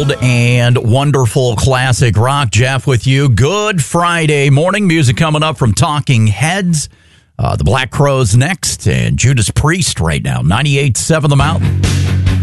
old and wonderful classic rock. Jeff with you. Good Friday morning. Music coming up from Talking Heads. The Black Crowes next, and Judas Priest right now. 98.7 The Mountain.